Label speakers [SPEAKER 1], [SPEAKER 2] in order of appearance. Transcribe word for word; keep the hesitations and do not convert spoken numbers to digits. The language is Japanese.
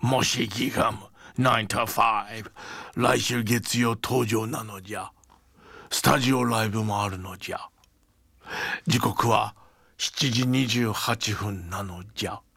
[SPEAKER 1] もしギガムナイン to ファイブ来週月曜登場なのじゃ。スタジオライブもあるのじゃ。時刻はしちじにじゅうはっぷんなのじゃ。